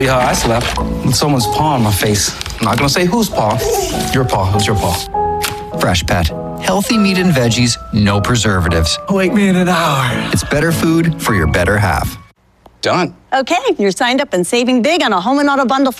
Yeah, I slept with someone's paw on my face. I'm not gonna say whose paw. Your paw. It was your paw. Freshpet. Healthy meat and veggies, no preservatives. Wake me in an hour. It's better food for your better half. Done. Okay, you're signed up and saving big on a home and auto bundle for